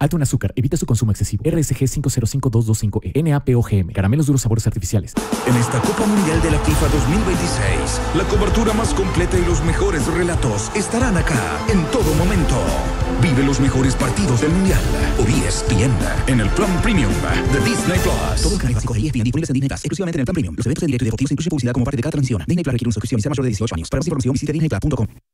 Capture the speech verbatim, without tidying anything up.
Alto en azúcar. Evita su consumo excesivo. R S G cinco cero cinco dos dos cinco E. N A P O G M. Caramelos duros sabores artificiales. En esta Copa Mundial de la FIFA dos mil veintiséis, la cobertura más completa y los mejores relatos estarán acá en todo momento. Vive los mejores partidos del Mundial. O E S P N en el plan premium de Disney Plus. Todo el canal básico de E S P N disponibles en Disney Plus, exclusivamente en el plan premium. Los eventos en directo y deportivos incluyen publicidad como parte de cada transmisión. Disney Plus requiere una suscripción y ser mayor de dieciocho años. Para más información visite disney plus punto com.